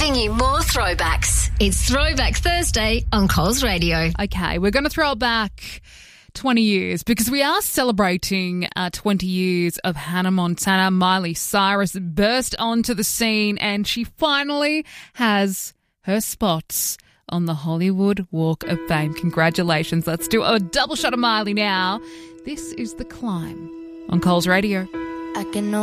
Bringing you more throwbacks. It's Throwback Thursday on Coles Radio. Okay, we're going to throw it back 20 years because we are celebrating 20 years of Hannah Montana. Miley Cyrus burst onto the scene and she finally has her spots on the Hollywood Walk of Fame. Congratulations. Let's do a double shot of Miley now. This is The Climb on Coles Radio. I can